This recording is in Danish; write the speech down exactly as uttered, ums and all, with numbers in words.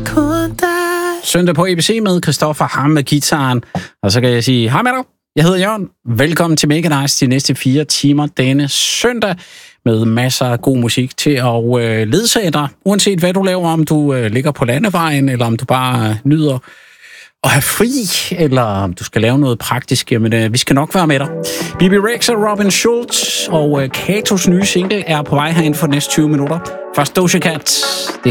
Søndag på A B C med Christoffer Ham med guitaren. Og så kan jeg sige, hej med dig. Jeg hedder Jørgen. Velkommen til Mega Nice de næste fire timer denne søndag. Med masser af god musik til at øh, ledsage dig. Uanset hvad du laver, om du øh, ligger på landevejen, eller om du bare øh, nyder at have fri, eller om du skal lave noget praktisk. Jamen, øh, vi skal nok være med dig. B B Rex og Robin Schulz og øh, Katos nye single er på vej herind for de næste tyve minutter. Først Doja Cat. Det